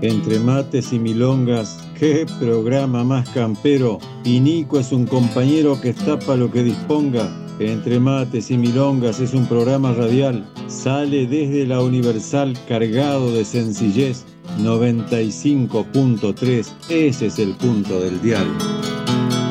Entre mates y milongas, ¡qué programa más campero! Y Nico es un compañero que está pa' lo que disponga. Entre mates y milongas es un programa radial. Sale desde la Universal cargado de sencillez. 95.3, ese es el punto del dial.